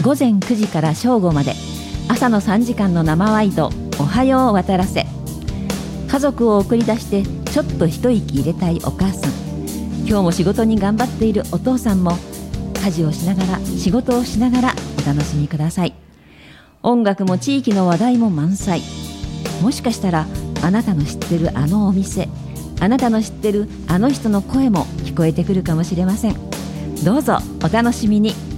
午前9時から正午まで朝の3時間の生ワイドおはよう渡らせ。家族を送り出してちょっと一息入れたいお母さん、今日も仕事に頑張っているお父さんも、家事をしながら仕事をしながらお楽しみください。音楽も地域の話題も満載。もしかしたらあなたの知ってるあのお店、あなたの知ってるあの人の声も聞こえてくるかもしれません。どうぞお楽しみに。